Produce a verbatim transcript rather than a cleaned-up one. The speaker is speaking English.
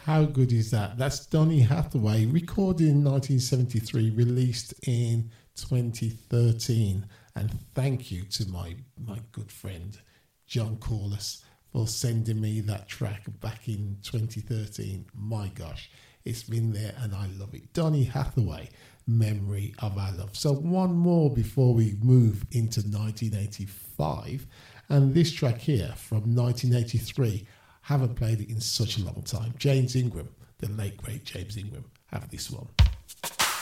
How good is that? That's Donny Hathaway, recorded in nineteen seventy-three, released in twenty thirteen. And thank you to my, my good friend, John Corliss, for sending me that track back in twenty thirteen. My gosh, it's been there and I love it. Donny Hathaway, Memory of Our Love. So one more before we move into nineteen eighty-five. And this track here from nineteen eighty-three, haven't played it in such a long time. James Ingram, the late great James Ingram, have this one.